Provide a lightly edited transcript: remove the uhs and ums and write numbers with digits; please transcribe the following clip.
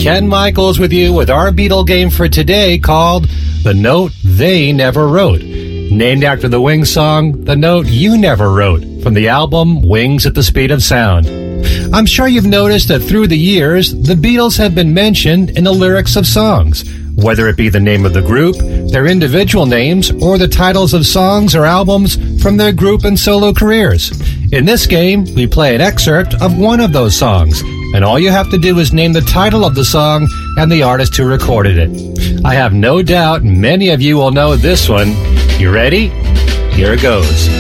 Ken Michaels with you with our Beatle game for today called The Note They Never Wrote, named after the Wings song The Note You Never Wrote from the album Wings at the Speed of Sound. I'm sure you've noticed that through the years, the Beatles have been mentioned in the lyrics of songs, whether it be the name of the group, their individual names, or the titles of songs or albums from their group and solo careers. In this game, we play an excerpt of one of those songs, and all you have to do is name the title of the song and the artist who recorded it. I have no doubt many of you will know this one. You ready? Here it goes.